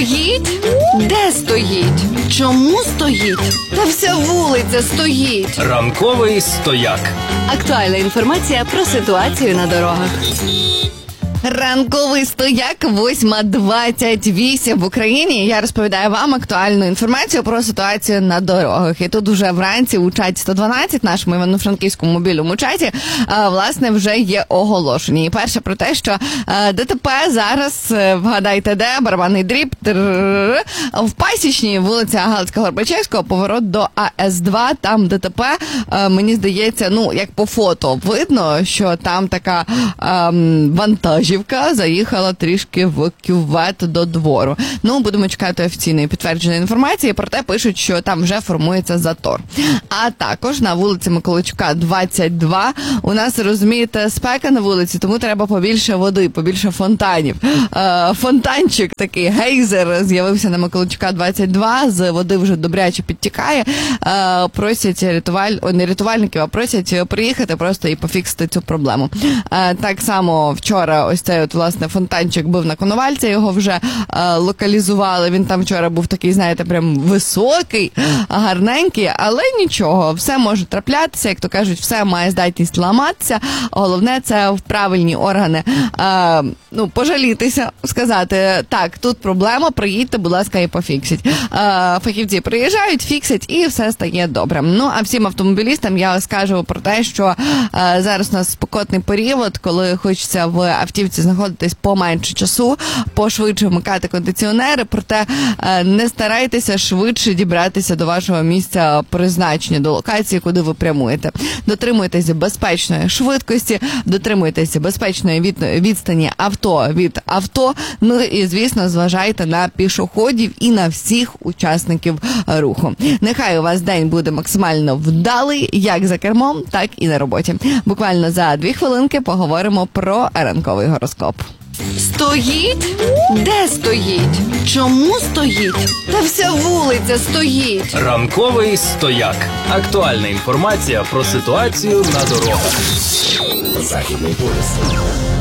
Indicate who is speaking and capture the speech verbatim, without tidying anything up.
Speaker 1: Стоїть? Де стоїть? Чому стоїть? Та вся вулиця стоїть.
Speaker 2: Ранковий стояк.
Speaker 1: Актуальна інформація про ситуацію на дорогах. Ранковий стояк, восьма двадцять вісім в Україні. Я розповідаю вам актуальну інформацію про ситуацію на дорогах. І тут уже вранці у чаті сто дванадцять, нашому івано-франківському мобільному чаті, власне, вже є оголошення. І перше про те, що ДТП зараз, вгадайте де, барабанний дріб, в Пасічній, вулиця Галицько-Горбачевського, поворот до А С два, там ДТП, мені здається, ну, як по фото видно, що там така ем, вантажівка заїхала трішки в кювет до двору. Ну, будемо чекати офіційної підтвердженої інформації, проте пишуть, що там вже формується затор. А також на вулиці Миколайчука, двадцять два, у нас, розумієте, спека на вулиці, тому треба побільше води, побільше фонтанів. Е, фонтанчик такий, гейзер, з'явився на Миколайчука, двадцять два, з води вже добряче підтікає. Е, просять рятуваль... О, не рятувальників, а просять приїхати просто і пофіксити цю проблему. Е, так само вчора ось цей от, власне, фонтанчик був на Коновальця, його вже е, локалізували. Він там вчора був такий, знаєте, прям високий, гарненький, але нічого, все може траплятися, як то кажуть, все має здатність ламатися. Головне, це в правильні органи, е, ну, пожалітися, сказати, так, тут проблема, приїдьте, будь ласка, і пофіксіть. Е, фахівці приїжджають, фіксять, і все стає добре. Ну, а всім автомобілістам я скажу про те, що е, зараз у нас спекотний період, коли хочеться в автівці знаходитись поменше часу, пошвидше вмикати кондиціонери, проте е, не старайтеся швидше дібратися до вашого місця призначення, до локації, куди ви прямуєте. Дотримуйтеся безпечної швидкості, дотримуйтеся безпечної від, відстані авто від авто, ну і, звісно, зважайте на пішоходів і на всіх учасників руху. Нехай у вас день буде максимально вдалий, як за кермом, так і на роботі. Буквально за дві хвилинки поговоримо про ранковий гороскоп. Стоїть? Де стоїть? Чому стоїть? Та вся вулиця стоїть.
Speaker 2: Ранковий стояк. Актуальна інформація про ситуацію на дорогах.
Speaker 3: Західний полюс.